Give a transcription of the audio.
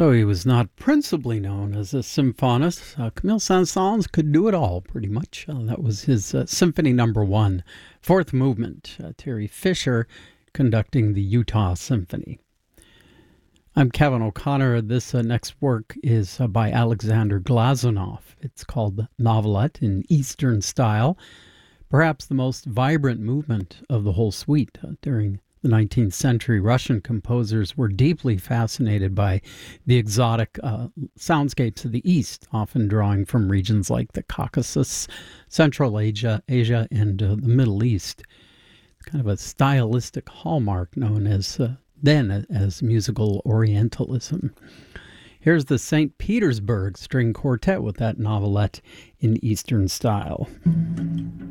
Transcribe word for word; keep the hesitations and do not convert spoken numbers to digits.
Though he was not principally known as a symphonist, uh, Camille Saint-Saëns could do it all, pretty much. Uh, that was his uh, Symphony Number One, fourth movement. Uh, Terry Fisher conducting the Utah Symphony. I'm Kevin O'Connor. This uh, next work is uh, by Alexander Glazunov. It's called Novelette in Eastern style, perhaps the most vibrant movement of the whole suite. Uh, during the nineteenth century, Russian composers were deeply fascinated by the exotic uh, soundscapes of the East, often drawing from regions like the Caucasus, Central Asia, Asia, and uh, the Middle East. It's kind of a stylistic hallmark known as uh, then as musical Orientalism. Here's the Saint Petersburg String Quartet with that novelette in Eastern style.